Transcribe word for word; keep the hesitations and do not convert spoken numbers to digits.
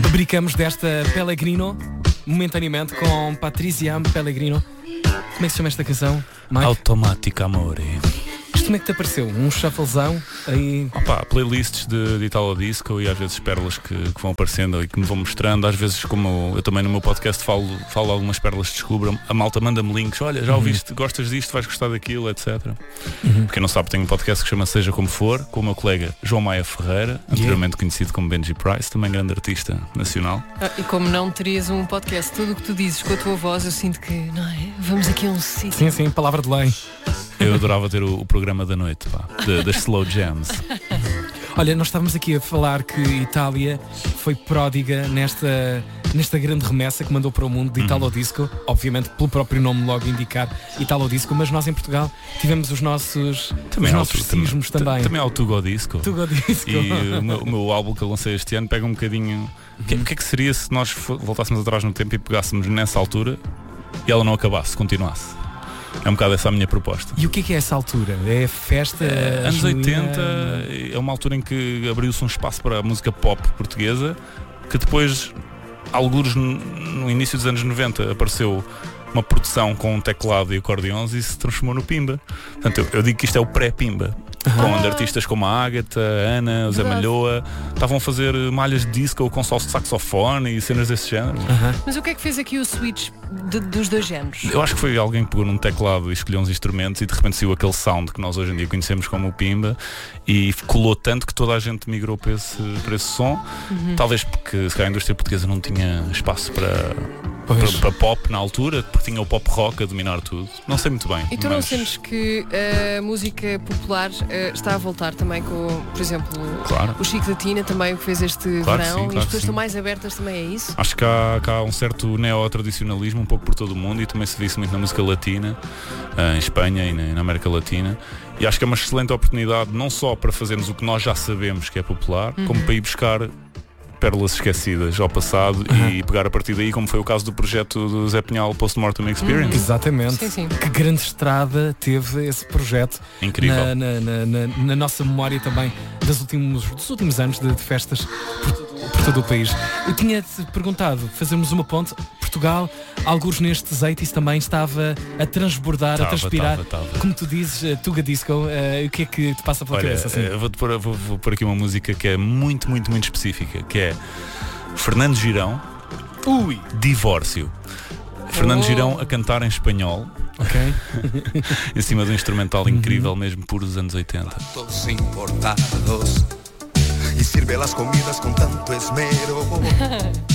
Brincamos desta Pellegrino, momentaneamente, com Patrizia Pellegrino. Como é que se chama esta canção, Mike? Automática Amore. Isto como é que te apareceu? Um shufflezão aí? Opa, playlists de, de Italo Disco e às vezes pérolas que, que vão aparecendo e que me vão mostrando. Às vezes, como eu, eu também no meu podcast falo, falo algumas pérolas que descubro, a malta manda-me links. Olha, já ouviste, uhum. gostas disto, vais gostar daquilo, etcétera. Uhum. Quem não sabe, tenho um podcast que chama Seja Como For, com o meu colega João Maia Ferreira, anteriormente yeah. conhecido como Benji Price, também grande artista nacional. Ah, e como não terias um podcast, tudo o que tu dizes com a tua voz, eu sinto que, não é? Vamos aqui a um sítio. Sim, sim, palavra de lei. Eu adorava ter o, o programa da noite, pá, de, das slow jams. Olha, nós estávamos aqui a falar que Itália foi pródiga nesta, nesta grande remessa que mandou para o mundo de Italo uhum. Disco, obviamente pelo próprio nome logo indicar Italo Disco, mas nós em Portugal tivemos os nossos, também os nossos sismos também. também. Também há o Tugo Disco. Tugo Disco. E o meu, o meu álbum que eu lancei este ano pega um bocadinho... O que, que é que seria se nós voltássemos atrás no tempo e pegássemos nessa altura e ela não acabasse, continuasse? É um bocado essa a minha proposta. E o que é que é essa altura? É festa? É, anos genuína? oitenta é uma altura em que abriu-se um espaço para a música pop portuguesa, que depois, alguns no início dos anos noventa, apareceu uma produção com um teclado e acordeões e se transformou no Pimba. Portanto, eu, eu digo que isto é o pré-Pimba. Ah. Onde artistas como a Ágata, a Ana, o Zé Malhoa estavam a fazer malhas de disco com solo de saxofone e cenas desse género. Uh-huh. Mas o que é que fez aqui o switch de, dos dois géneros? Eu acho que foi alguém que pegou num teclado e escolheu uns instrumentos e de repente saiu aquele sound que nós hoje em dia conhecemos como o Pimba e colou tanto que toda a gente migrou para esse, para esse som. Uhum. Talvez porque se calhar a indústria portuguesa não tinha espaço para, para, para pop na altura, porque tinha o pop rock a dominar tudo. Não sei muito bem. E tu mas... não sentes que a música popular uh, está a voltar também com, por exemplo, claro. o Chico da Tina também o que fez este claro verão sim, e claro as pessoas sim. estão mais abertas também a isso? Acho que há, que há um certo neo-tradicionalismo um pouco por todo o mundo e também se vê isso muito na música latina, uh, em Espanha e na, na América Latina. E acho que é uma excelente oportunidade não só para fazermos o que nós já sabemos que é popular, uhum. como para ir buscar pérolas esquecidas ao passado uhum. e pegar a partir daí, como foi o caso do projeto do Zé Pinhal Post-Mortem Experience. Uhum. Exatamente. Sim, sim. Que grande estrada teve esse projeto. Incrível. Na, na, na, na, na nossa memória também dos últimos, dos últimos anos de, de festas por, por todo o país. Eu tinha-te perguntado, fazermos uma ponte. Portugal, alguns nestes oitenta também estava a transbordar, tava, a transpirar. Tava, tava. Como tu dizes, uh, Tuga Disco, uh, o que é que te passa pela Olha, cabeça? Assim? Uh, vou, pôr, vou, vou pôr aqui uma música que é muito, muito, muito específica, que é Fernando Girão, Ui. Divórcio. Fernando oh. Girão a cantar em espanhol. Ok. Em cima de um instrumental incrível, mesmo puro dos anos oitenta. Todos importados e sirve las comidas con tanto esmero.